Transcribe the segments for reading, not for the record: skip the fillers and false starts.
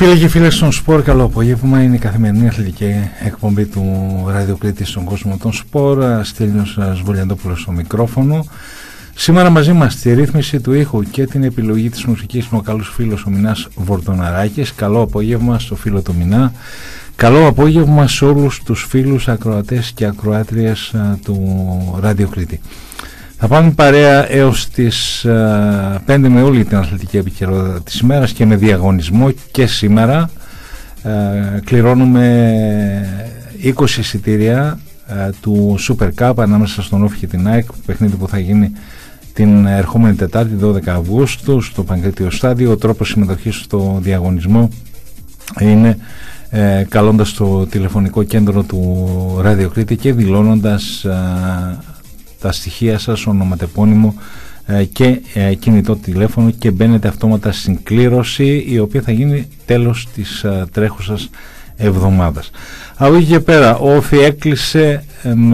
Φίλοι και φίλες των Σπορ, καλό απόγευμα. Είναι η καθημερινή αθλητική εκπομπή του Ραδιοκλήτη στον κόσμο των Σπορ. Στέλιος Βολιαντόπουλος στο μικρόφωνο. Σήμερα μαζί μας στη ρύθμιση του ήχου και την επιλογή της μουσικής είναι ο καλός φίλος ο Μινάς Βορτοναράκης. Καλό απόγευμα στο φίλο του Μινά. Καλό απόγευμα σε όλους τους φίλους ακροατές και ακροάτριες του Ραδιοκλήτη. Θα πάμε παρέα έως τις 5 με όλη την αθλητική επικαιρότητα της ημέρας και με διαγωνισμό και σήμερα. Κληρώνουμε 20 εισιτήρια του Super Cup ανάμεσα στον Όφη και την ΑΕΚ, παιχνίδι που θα γίνει την ερχόμενη Τετάρτη 12 Αυγούστου στο Παγκρίτιο Στάδιο. Ο τρόπος συμμετοχής στο διαγωνισμό είναι καλώντας το τηλεφωνικό κέντρο του Ραδιοκλήτη και δηλώνοντας τα στοιχεία σας, ονοματεπώνυμο και κινητό τηλέφωνο, και μπαίνετε αυτόματα στην κλήρωση, η οποία θα γίνει τέλος της τρέχουσας εβδομάδας. Από εκεί και πέρα ο Όφη έκλεισε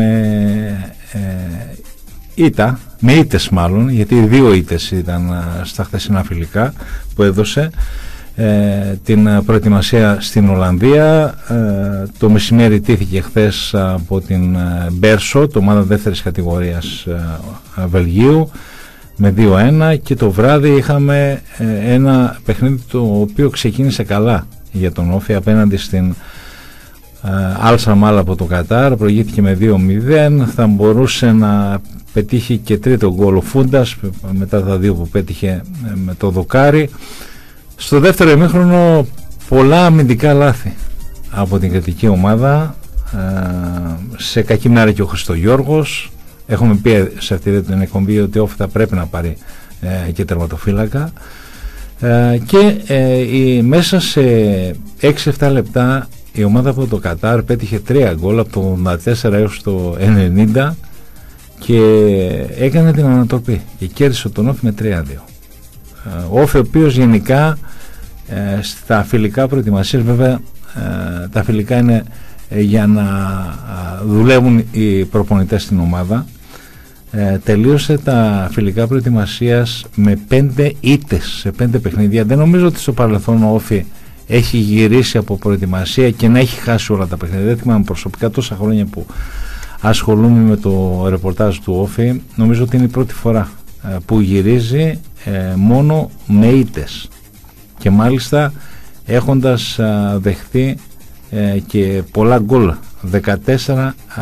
με ήττες μάλλον, γιατί 2 ήττες ήταν στα χθεσινά φιλικά που έδωσε, την προετοιμασία στην Ολλανδία. Το μεσημέρι τήθηκε χθες από την Μπέρσο, το ομάδα δεύτερης κατηγορίας Βελγίου, με 2-1, και το βράδυ είχαμε ένα παιχνίδι το οποίο ξεκίνησε καλά για τον Όφη απέναντι στην Αλ-Σαμάλ από το Κατάρ. Προηγήθηκε με 2-0, θα μπορούσε να πετύχει και τρίτο γκολ ο Φούντας μετά τα 2 που πέτυχε με το δοκάρι. Στο δεύτερο ημίχρονο πολλά αμυντικά λάθη από την κριτική ομάδα, σε κακή μέρα και ο Χριστογιώργος. Έχουμε πει σε αυτή την εκπομπή ότι ο Όφη θα πρέπει να πάρει και τερματοφύλακα, και μέσα σε 6-7 λεπτά η ομάδα από το Κατάρ πέτυχε 3 γκολ από το 84 έως το 90 και έκανε την ανατροπή και κέρδισε τον Όφη με 3-2. Ο Όφη, ο οποίος γενικά στα φιλικά προετοιμασίες, βέβαια τα φιλικά είναι για να δουλεύουν οι προπονητές στην ομάδα, τελείωσε τα φιλικά προετοιμασίας με 5 ήττες σε 5 παιχνίδια. Δεν νομίζω ότι στο παρελθόν ο Όφη έχει γυρίσει από προετοιμασία και να έχει χάσει όλα τα παιχνίδια. Δεν θυμάμαι προσωπικά, τόσα χρόνια που ασχολούμαι με το ρεπορτάζ του Όφη, νομίζω ότι είναι η πρώτη φορά που γυρίζει μόνο με ήττες, και μάλιστα έχοντας δεχτεί και πολλά γκολ, 14